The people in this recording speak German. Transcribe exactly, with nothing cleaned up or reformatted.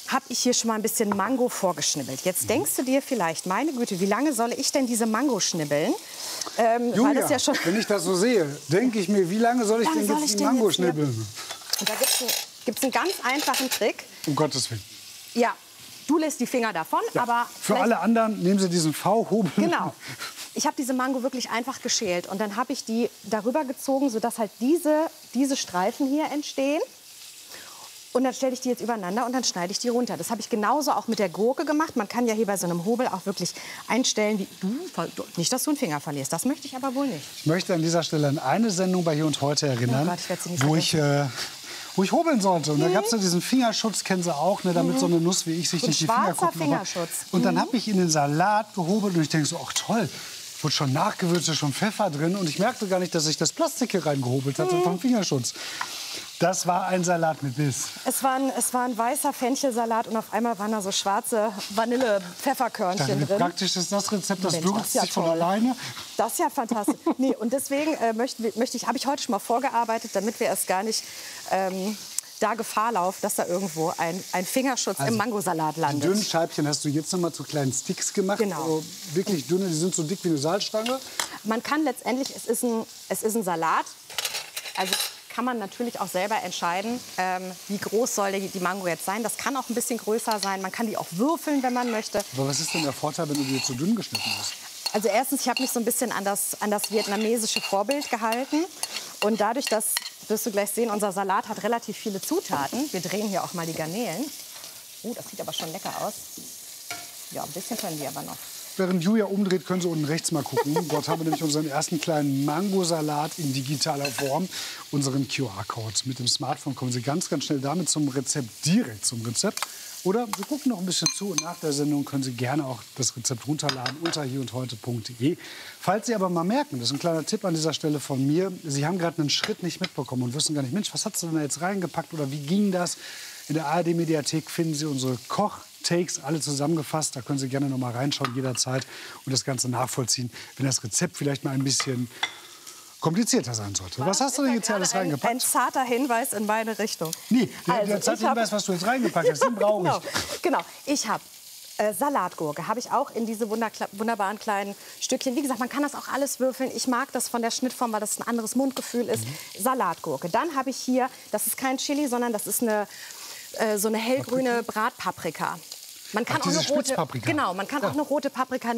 habe ich hier schon mal ein bisschen Mango vorgeschnibbelt. Jetzt denkst du dir vielleicht, meine Güte, wie lange soll ich denn diese Mango schnibbeln? Ähm, Julia, weil das ja schon wenn ich das so sehe, denke ich mir, wie lange soll ich Wie lange denn soll jetzt ich die denn Mango jetzt hier- schnibbeln? Und da gibt es einen ganz einfachen Trick. Um Gottes Willen. Ja, du lässt die Finger davon, Ja, aber für vielleicht- alle anderen nehmen Sie diesen V-Hobel. Genau. Ich habe diese Mango wirklich einfach geschält und dann habe ich die darüber gezogen, sodass halt diese, diese Streifen hier entstehen. Und dann stelle ich die jetzt übereinander und dann schneide ich die runter. Das habe ich genauso auch mit der Gurke gemacht. Man kann ja hier bei so einem Hobel auch wirklich einstellen, wie du, nicht, dass du einen Finger verlierst. Das möchte ich aber wohl nicht. Ich möchte an dieser Stelle an eine Sendung bei Hier und Heute erinnern, Oh Gott, ich werde sie nicht wo, ich, äh, wo ich hobeln sollte. Und da Mhm. gab es ja diesen Fingerschutz, kennen Sie auch, ne, damit Mhm. so eine Nuss wie ich sich So ein nicht die Finger schwarzer gucken. Fingerschutz. Und dann Mhm. habe ich in den Salat gehobelt und ich denke so, ach toll. Wurde schon Nachgewürze, schon Pfeffer drin. Und ich merkte gar nicht, dass ich das Plastik hier reingehobelt hatte Mhm. vom Fingerschutz. Das war ein Salat mit Biss. Es war, ein, es war ein weißer Fenchelsalat und auf einmal waren da so schwarze Vanille-Pfefferkörnchen Wie drin. praktisch ist das Rezept, das Mensch, würzt das ist ja sich von toll. alleine. Das ist ja fantastisch. Nee, und deswegen äh, möchte, möchte ich, habe ich heute schon mal vorgearbeitet, damit wir erst gar nicht ähm, da Gefahr laufen, dass da irgendwo ein, ein Fingerschutz Also, im Mangosalat Die landet. dünnen Scheibchen hast du jetzt noch mal zu kleinen Sticks gemacht. Genau. Also wirklich dünne, die sind so dick wie eine Salzstange. Man kann letztendlich, es ist ein, es ist ein Salat, also kann man natürlich auch selber entscheiden, ähm, wie groß soll die, die Mango jetzt sein. Das kann auch ein bisschen größer sein. Man kann die auch würfeln, wenn man möchte. Aber was ist denn der Vorteil, wenn du die jetzt so dünn geschnitten hast? Also erstens, ich habe mich so ein bisschen an das, an das vietnamesische Vorbild gehalten. Und dadurch, dass, wirst du gleich sehen, unser Salat hat relativ viele Zutaten. Wir drehen hier auch mal die Garnelen. Oh, das sieht aber schon lecker aus. Ja, ein bisschen können die aber noch. Während Julia umdreht, können Sie unten rechts mal gucken. Dort haben wir nämlich unseren ersten kleinen Mangosalat in digitaler Form. Unseren Q R-Code. Mit dem Smartphone kommen Sie ganz, ganz schnell damit zum Rezept, direkt zum Rezept. Oder Sie gucken noch ein bisschen zu und nach der Sendung können Sie gerne auch das Rezept runterladen unter hier und heute punkt de. Falls Sie aber mal merken, das ist ein kleiner Tipp an dieser Stelle von mir, Sie haben gerade einen Schritt nicht mitbekommen und wissen gar nicht, Mensch, was hast du denn da jetzt reingepackt oder wie ging das? In der A R D-Mediathek finden Sie unsere Koch-Takes, alle zusammengefasst. Da können Sie gerne noch mal reinschauen, jederzeit, und das Ganze nachvollziehen, wenn das Rezept vielleicht mal ein bisschen komplizierter sein sollte. Was hast du denn jetzt hier alles Ein, reingepackt? ein zarter Hinweis in meine Richtung. Nee, der, Also, der ich zeigt hab- Hinweis, was du jetzt reingepackt hast, den brauche ich. Genau, genau. Ich habe äh, Salatgurke, habe ich auch in diese wunderkla- wunderbaren kleinen Stückchen. Wie gesagt, man kann das auch alles würfeln. Ich mag das von der Schnittform, weil das ein anderes Mundgefühl ist. Mhm. Salatgurke. Dann habe ich hier, das ist kein Chili, sondern das ist eine, äh, so eine hellgrüne Bratpaprika. Man kann Ach, auch diese eine rote, Spitzpaprika. genau, man kann Ja. auch eine rote Paprika